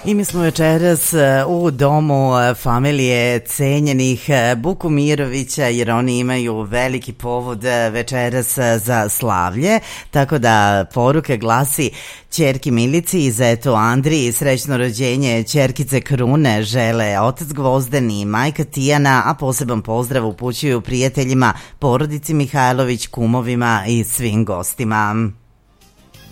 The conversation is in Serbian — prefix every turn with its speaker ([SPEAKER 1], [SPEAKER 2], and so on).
[SPEAKER 1] I mi smo večeras u domu familije cenjenih Bukumirovića, jer oni imaju veliki povod večeras za slavlje, tako da poruka glasi: ćerki Milici i zetu Andriji srećno rođenje ćerkice Krune žele otac Gvozden i majka Tijana, a poseban pozdrav upućuju prijateljima, porodici Mihajlović, kumovima i svim gostima.